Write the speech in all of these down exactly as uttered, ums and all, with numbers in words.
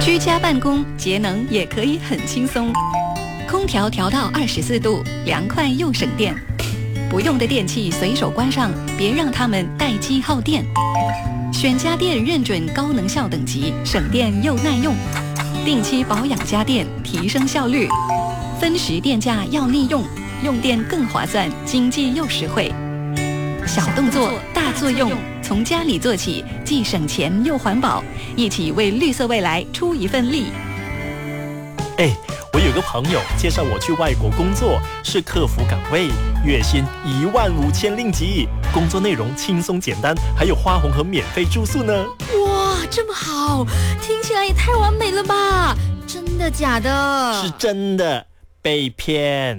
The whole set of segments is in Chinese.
居家办公节能也可以很轻松，空调调到二十四度，凉快又省电。不用的电器随手关上，别让它们待机耗电。选家电认准高能效等级，省电又耐用。定期保养家电，提升效率。分时电价要利用，用电更划算，经济又实惠。小动作大作用，从家里做起，既省钱又环保，一起为绿色未来出一份力。 哎，我有个朋友介绍我去外国工作，是客服岗位，月薪一万五千令吉，工作内容轻松简单，还有花红和免费住宿呢。 哇，这么好，听起来也太完美了吧？真的假的？ 是真的，被骗。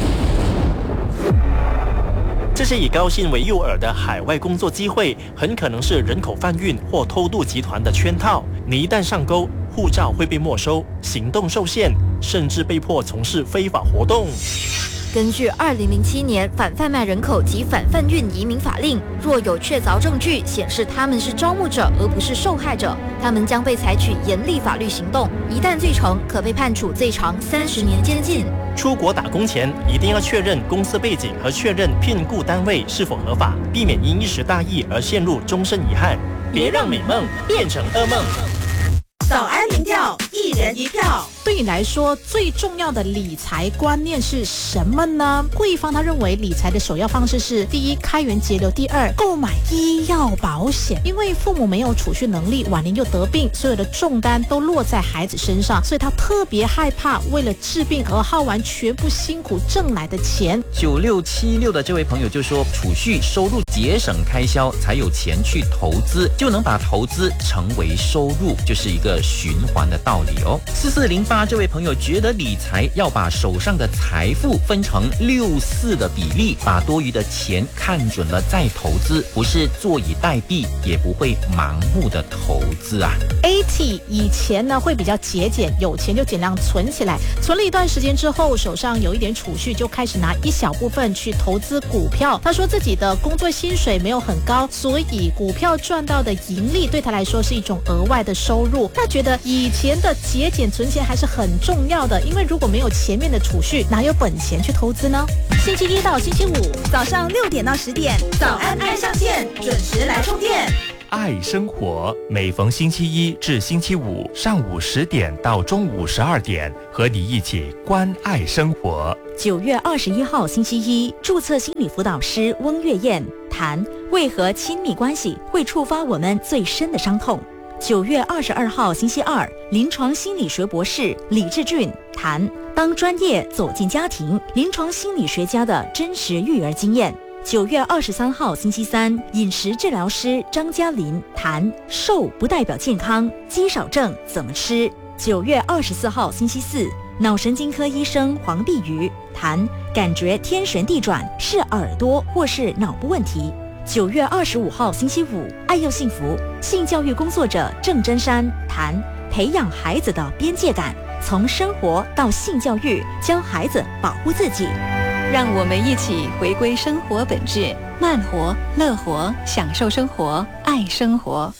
这些以高薪为诱饵的海外工作机会，很可能是人口贩运或偷渡集团的圈套。你一旦上钩，护照会被没收，行动受限，甚至被迫从事非法活动。 根据二零零七年反贩卖人口及反贩运移民法令，若有确凿证据显示他们是招募者而不是受害者，他们将被采取严厉法律行动，一旦罪成，可被判处最长三十年监禁。 出国打工前一定要确认公司背景和确认聘雇单位是否合法，避免因一时大意而陷入终身遗憾。别让美梦变成噩梦。 早安民调，一人一票。 对你来说，最重要的理财观念是什么呢？桂芳他认为理财的首要方式是：第一，开源节流；第二，购买医药保险。因为父母没有储蓄能力，晚年又得病，所有的重担都落在孩子身上，所以他特别害怕为了治病而耗完全部辛苦挣来的钱。 九六七六的这位朋友就说，储蓄收入节省开销，才有钱去投资，就能把投资成为收入，就是一个循环的道理哦。四四零八这位朋友觉得理财要把手上的财富分成六四的比例，把多余的钱看准了再投资，不是坐以待毙，也不会盲目的投资啊。 A T 以前呢会比较节俭，有钱就尽量存起来，存了一段时间之后，手上有一点储蓄，就开始拿一小部分去投资股票。他说自己的工作薪水没有很高，所以股票赚到的盈利对他来说是一种额外的收入。他觉得以前的节俭存钱还是很重要的，因为如果没有前面的储蓄，哪有本钱去投资呢？星期一到星期五早上六点到十点，早安爱上线，准时来充电。 爱生活，每逢星期一至星期五上午十点到中午十二点，和你一起关爱生活。 九月二十一号星期一，注册心理辅导师翁月燕谈为何亲密关系会触发我们最深的伤痛。九月二十二号星期二，临床心理学博士李志俊谈当专业走进家庭，临床心理学家的真实育儿经验。九月二十三号星期三，饮食治疗师张嘉林谈瘦不代表健康，肌少症怎么吃。九月二十四号星期四，脑神经科医生黄碧瑜谈感觉天旋地转是耳朵或是脑部问题。九月二十五号星期五，爱幼幸福性教育工作者郑真山谈培养孩子的边界感，从生活到性教育，教孩子保护自己。 让我们一起回归生活本质，慢活、乐活，享受生活，爱生活。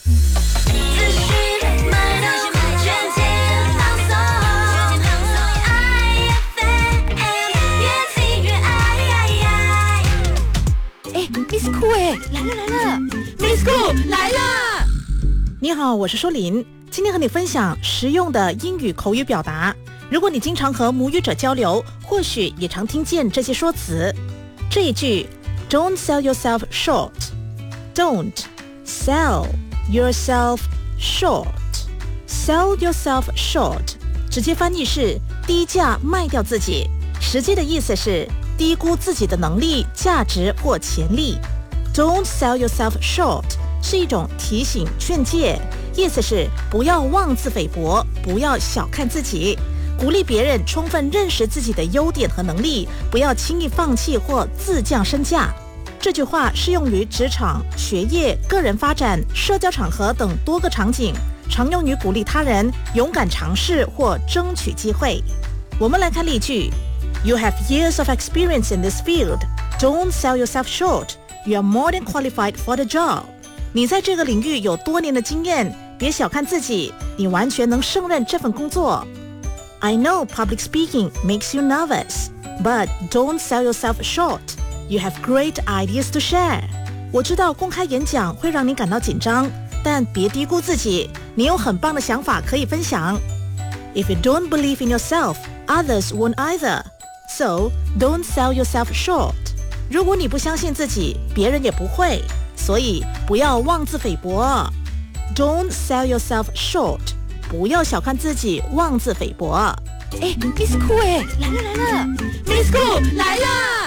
哎 ，Miss Cool 哎，来了来了 ，Miss Cool 来啦！ 你好，我是舒琳，今天和你分享实用的英语口语表达。如果你经常和母语者交流，或许也常听见这些说辞。这一句 Don't sell yourself short. Don't sell yourself short. Sell yourself short 直接翻译是低价卖掉自己，实际的意思是低估自己的能力、价值或潜力。Don't sell yourself short 是一种提醒劝诫，意思是不要妄自菲薄，不要小看自己，鼓励别人充分认识自己的优点和能力，不要轻易放弃或自降身价。这句话适用于职场、学业、个人发展、社交场合等多个场景，常用于鼓励他人勇敢尝试或争取机会。我们来看例句 You have years of experience in this field. Don't sell yourself short. You are more than qualified for the job. 你在这个领域有多年的经验， 别小看自己，你完全能胜任这份工作。I know public speaking makes you nervous, but don't sell yourself short. You have great ideas to share. 我知道公开演讲会让你感到紧张，但别低估自己，你有很棒的想法可以分享。If you don't believe in yourself, others won't either. So, don't sell yourself short. 如果你不相信自己，别人也不会，所以不要妄自菲薄。Don't sell yourself short. 不要小看自己，妄自菲薄。 哎 ，Miss Cool 哎，来了来了 ，Miss Cool 来了。